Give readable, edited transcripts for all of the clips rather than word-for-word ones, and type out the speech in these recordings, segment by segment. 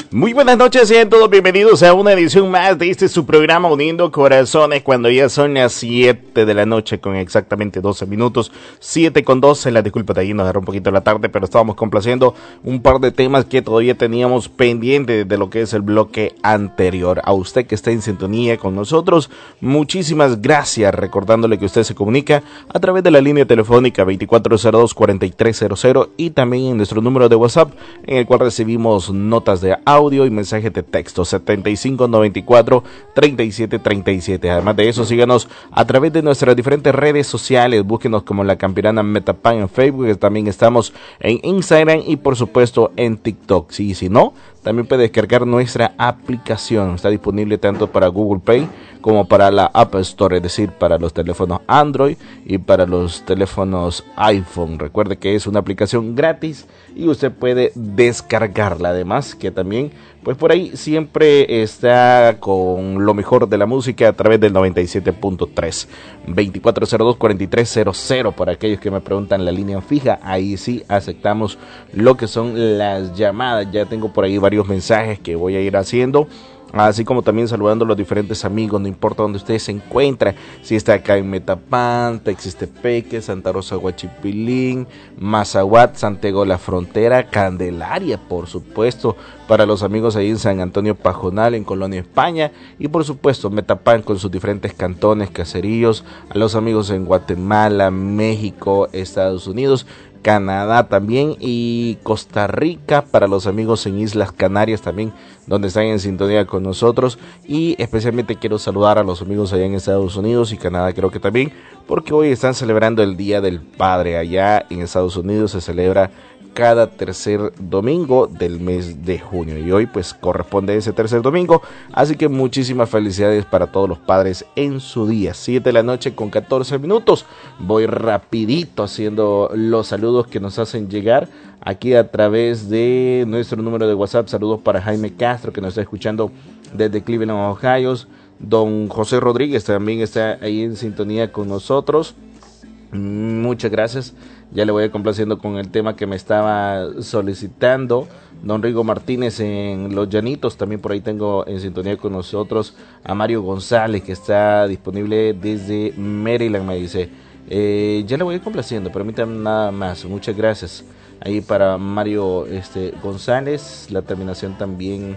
Muy buenas noches, sean todos bienvenidos a una edición más de su programa Uniendo Corazones, cuando ya son las 7 de la noche con exactamente 12 minutos, 7 con 12, la disculpa de ahí nos agarró un poquito la tarde, pero estábamos complaciendo un par de temas que todavía teníamos pendientes de lo que es el bloque anterior. A usted que está en sintonía con nosotros, muchísimas gracias, recordándole que usted se comunica a través de la línea telefónica 2402-4300 y también en nuestro número de WhatsApp, en el cual recibimos notas de audio y mensajes de texto 7594-3737. Además de eso, síganos a través de nuestras diferentes redes sociales, búsquenos como La Campirana Metapan en Facebook, también estamos en Instagram y por supuesto en TikTok. Sí, si no, también puede descargar nuestra aplicación, está disponible tanto para Google Play como para la App Store, es decir, para los teléfonos Android y para los teléfonos iPhone. Recuerde que es una aplicación gratis y usted puede descargarla. Además que también, pues por ahí siempre está con lo mejor de la música a través del 97.3, 2402-4300, para aquellos que me preguntan la línea fija, ahí sí aceptamos lo que son las llamadas. Ya tengo por ahí varios mensajes que voy a ir haciendo, así como también saludando a los diferentes amigos, no importa donde ustedes se encuentran, si está acá en Metapan, Textepeque, Santa Rosa, Huachipilín, Mazahuat, Santiago la Frontera, Candelaria, por supuesto, para los amigos ahí en San Antonio Pajonal, en Colonia España, y por supuesto Metapan con sus diferentes cantones, caseríos, a los amigos en Guatemala, México, Estados Unidos, Canadá también, y Costa Rica, para los amigos en Islas Canarias también, donde están en sintonía con nosotros. Y especialmente quiero saludar a los amigos allá en Estados Unidos y Canadá, creo que también, porque hoy están celebrando el Día del Padre. Allá en Estados Unidos se celebra cada tercer domingo del mes de junio, y hoy pues corresponde ese tercer domingo, así que muchísimas felicidades para todos los padres en su día. 7 de la noche con 14 minutos, voy rapidito haciendo los saludos que nos hacen llegar aquí a través de nuestro número de WhatsApp. Saludos para Jaime Castro, que nos está escuchando desde Cleveland, Ohio. Don José Rodríguez también está ahí en sintonía con nosotros. Muchas gracias. Ya le voy a complaciendo con el tema que me estaba solicitando. Don Rigo Martínez en Los Llanitos, también por ahí tengo en sintonía con nosotros a Mario González, que está disponible desde Maryland, me dice. Ya le voy a ir complaciendo, permítanme nada más. Muchas gracias ahí para Mario González. La terminación también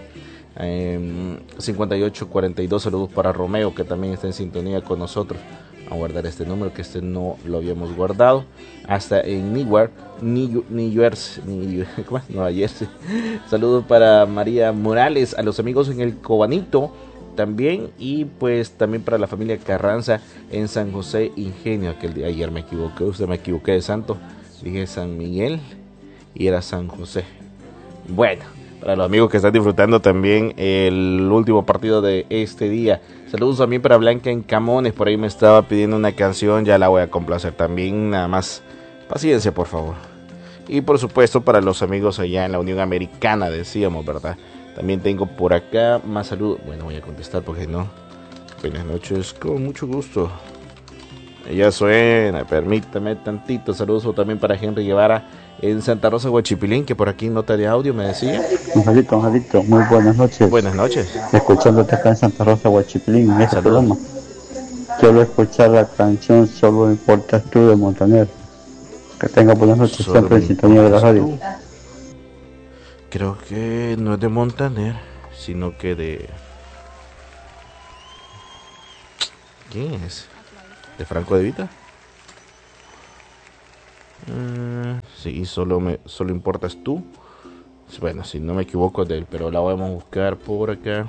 5842. Saludos para Romeo, que también está en sintonía con nosotros. A guardar este número, que no lo habíamos guardado. Hasta en Newark, New Jersey, Nueva Jersey. Saludos para María Morales, a los amigos en el Cobanito también, y pues también para la familia Carranza en San José Ingenio. Aquel día ayer me equivoqué, me equivoqué de santo, dije San Miguel y era San José. Bueno, para los amigos que están disfrutando también el último partido de este día. Saludos también para Blanca en Camones, por ahí me estaba pidiendo una canción, ya la voy a complacer también, nada más paciencia por favor. Y por supuesto para los amigos allá en la Unión Americana, decíamos, ¿verdad? También tengo por acá más saludos. Bueno, voy a contestar porque no. Buenas noches, con mucho gusto. Ella suena, permítame tantito. Saludos también para Henry Guevara en Santa Rosa, Huachipilín, que por aquí nota de audio me decía. Angelito, muy buenas noches. Buenas noches. Escuchándote acá en Santa Rosa, Huachipilín, en este programa. Quiero escuchar la canción Solo Importas Tú de Montaner. Que tenga buenas noches, solo siempre en sintonía de la radio. Tú. Creo que no es de Montaner, sino que de... ¿Quién es? ¿De Franco De Vita? Sí, solo importas tú. Bueno, si no me equivoco de él, pero la vamos a buscar por acá.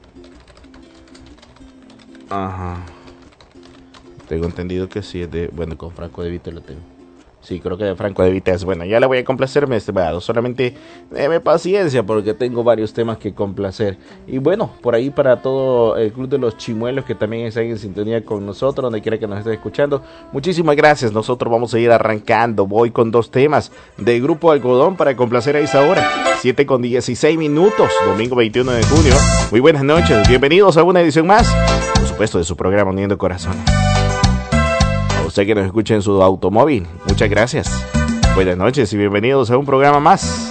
Ajá. Tengo entendido que sí es de... Bueno, con Franco De Vita lo tengo. Sí, creo que de Franco De Vita es bueno. Ya le voy a complacerme, estimado. Solamente déme paciencia porque tengo varios temas que complacer. Y bueno, por ahí para todo el Club de los Chimuelos, que también está en sintonía con nosotros, donde quiera que nos esté escuchando. Muchísimas gracias. Nosotros vamos a ir arrancando. Voy con 2 temas de Grupo Algodón para complacer a esa hora. 7 con 16 minutos, domingo 21 de junio. Muy buenas noches. Bienvenidos a una edición más, por supuesto, de su programa Uniendo Corazones. Usted que nos escucha en su automóvil, muchas gracias. Buenas noches y bienvenidos a un programa más